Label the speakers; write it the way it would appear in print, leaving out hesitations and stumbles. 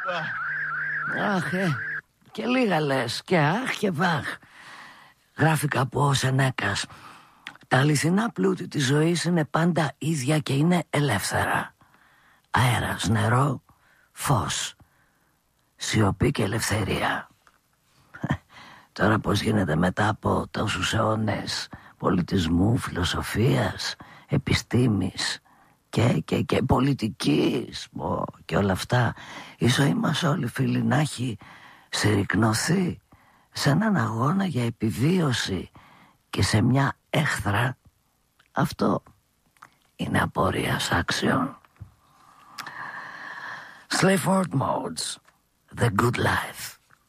Speaker 1: Αχ, και λίγα λες. Και αχ και βαχ. Γράφει κάπου ο Σενέκας. Τα αληθινά πλούτη της ζωής είναι πάντα ίδια και είναι ελεύθερα. Αέρας, νερό, φως, σιωπή και ελευθερία. Τώρα πώς γίνεται μετά από τόσους αιώνες πολιτισμού, φιλοσοφίας, επιστήμης και πολιτικής και όλα αυτά, η ζωή μας όλοι, φίλοι, να έχει συρρικνωθεί σε έναν αγώνα για επιβίωση και σε μια έχθρα. Αυτό είναι απορίας άξιων. Sleaford Modes, The Good Life.